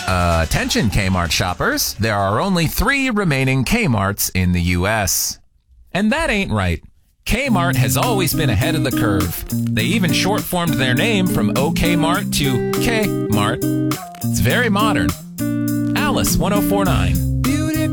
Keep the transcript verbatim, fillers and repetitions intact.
Uh, attention Kmart shoppers, there are only three remaining Kmarts in the U S And that ain't right. Kmart has always been ahead of the curve. They even short-formed their name from OK Mart to Kmart. It's very modern. Alice one oh four nine.